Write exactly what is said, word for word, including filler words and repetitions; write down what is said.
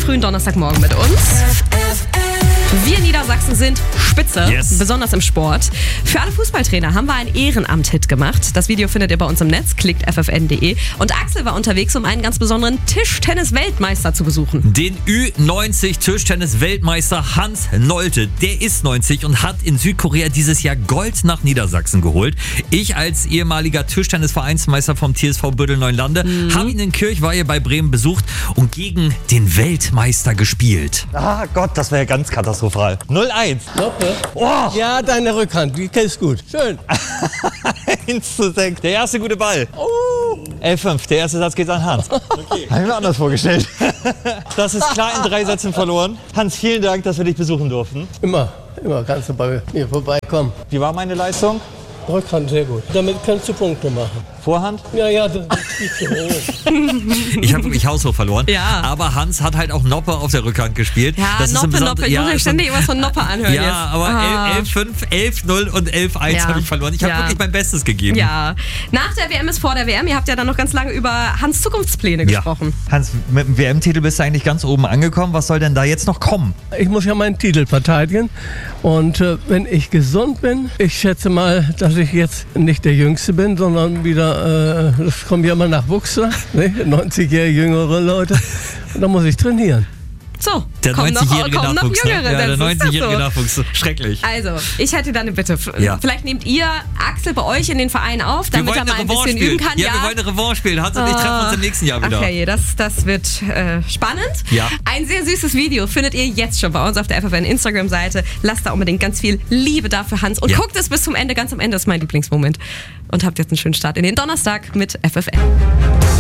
frühen Donnerstagmorgen mit uns. Wir in Niedersachsen sind spitze, yes. besonders im Sport. Für alle Fußballtrainer haben wir einen Ehrenamt-Hit gemacht. Das Video findet ihr bei uns im Netz, klickt f f n punkt de. Und Axel war unterwegs, um einen ganz besonderen Tischtennis-Weltmeister zu besuchen. Den Ü neunzig Tischtennis-Weltmeister Hans Nolte, der ist neunzig und hat in Südkorea dieses Jahr Gold nach Niedersachsen geholt. Ich als ehemaliger Tischtennis-Vereinsmeister vom T S V Bödel-Neulande mhm. habe ihn in Kirchweihe bei Bremen besucht und gegen den Weltmeister gespielt. Ah Gott, das wäre ja ganz katastrophal. null eins. Doppel. Oh. Ja, deine Rückhand, die ist gut. Schön. eins zu sechs. Der erste gute Ball. Oh. elf fünf. Der erste Satz geht an Hans. Okay. Habe ich mir anders vorgestellt. Das ist klar in drei Sätzen verloren. Hans, vielen Dank, dass wir dich besuchen durften. Immer, immer kannst du bei mir vorbeikommen. Wie war meine Leistung? Rückhand sehr gut. Damit kannst du Punkte machen. Vorhand? Ja, ja, das ist zu hoch. Ich habe wirklich haushoch verloren. Ja. Aber Hans hat halt auch Noppe auf der Rückhand gespielt. Ja, das Noppe, ist Noppe. Ich ja, muss ja ständig irgendwas von Noppe anhören Ja, jetzt. aber Ah. elf fünf, elf null und elf eins Ja. habe ich verloren. Ich habe Ja. wirklich mein Bestes gegeben. Ja, nach der W M ist vor der W M. Ihr habt ja dann noch ganz lange über Hans Zukunftspläne Ja. gesprochen. Hans, mit dem W M-Titel bist du eigentlich ganz oben angekommen. Was soll denn da jetzt noch kommen? Ich muss ja meinen Titel verteidigen. Und äh, wenn ich gesund bin, ich schätze mal, dass ich jetzt nicht der Jüngste bin, sondern wieder, äh, das kommen ja immer Nachwuchsler, ne? neunzigjährige jüngere Leute. Und da muss ich trainieren. So, Der kommen noch, neunzigjährige kommen noch Nachwuchs. Ne? Jüngere. Ja, der das ist das neunzigjährige so. Nachwuchs. Schrecklich. Also, ich hätte da eine Bitte. F- Ja. Vielleicht nehmt ihr Axel bei euch in den Verein auf, Wir damit wollen er mal eine ein Revanche bisschen spielen. üben kann. Ja, wir wollen eine Revanche spielen. Hans und ich treffen uns im nächsten Jahr wieder. Okay, das, das wird äh, spannend. Ja. Ein sehr süßes Video findet ihr jetzt schon bei uns auf der F F N Instagram-Seite. Lasst da unbedingt ganz viel Liebe da für Hans und Ja. guckt es bis zum Ende. Ganz am Ende ist mein Lieblingsmoment. Und habt jetzt einen schönen Start in den Donnerstag mit F F N.